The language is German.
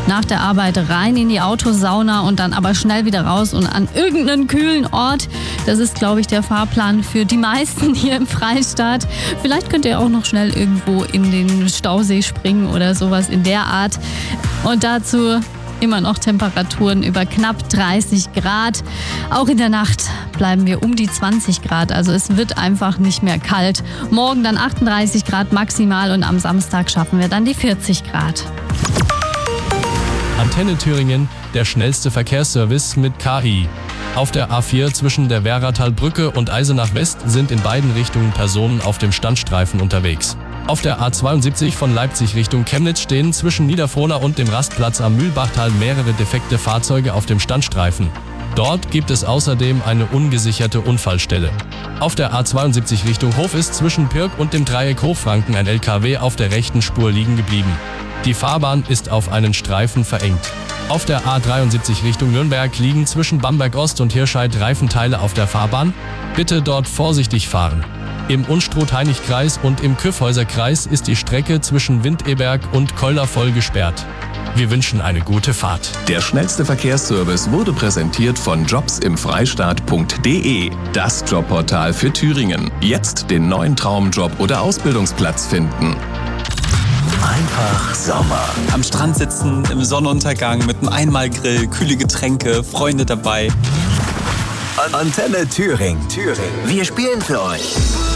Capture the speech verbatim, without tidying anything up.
nach der Arbeit rein in die Autosauna und dann aber schnell wieder raus und an irgendeinen kühlen Ort. Das ist, glaube ich, der Fahrplan für die meisten hier im Freistaat. Vielleicht könnt ihr auch noch schnell irgendwo in den Stausee springen oder sowas in der Art. Und dazu immer noch Temperaturen über knapp dreißig Grad. Auch in der Nacht bleiben wir um die zwanzig Grad. Also es wird einfach nicht mehr kalt. Morgen dann achtunddreißig Grad maximal und am Samstag schaffen wir dann die vierzig Grad. Antenne Thüringen, der schnellste Verkehrsservice mit K I. Auf der A vier zwischen der Werratalbrücke und Eisenach West sind in beiden Richtungen Personen auf dem Standstreifen unterwegs. Auf der A zweiundsiebzig von Leipzig Richtung Chemnitz stehen zwischen Niederfrohna und dem Rastplatz am Mühlbachtal mehrere defekte Fahrzeuge auf dem Standstreifen. Dort gibt es außerdem eine ungesicherte Unfallstelle. Auf der A zweiundsiebzig Richtung Hof ist zwischen Pirk und dem Dreieck Hochfranken ein L K W auf der rechten Spur liegen geblieben. Die Fahrbahn ist auf einen Streifen verengt. Auf der A dreiundsiebzig Richtung Nürnberg liegen zwischen Bamberg Ost und Hirscheid Reifenteile auf der Fahrbahn. Bitte dort vorsichtig fahren. Im Unstrut-Hainich-Kreis und im Kyffhäuser-Kreis ist die Strecke zwischen Windeberg und Koller voll gesperrt. Wir wünschen eine gute Fahrt. Der schnellste Verkehrsservice wurde präsentiert von jobs im freistaat punkt de, das Jobportal für Thüringen. Jetzt den neuen Traumjob oder Ausbildungsplatz finden. Einfach Sommer. Am Strand sitzen, im Sonnenuntergang mit einem Einmalgrill, kühle Getränke, Freunde dabei. Antenne Thüringen. Thüringen. Wir spielen für euch.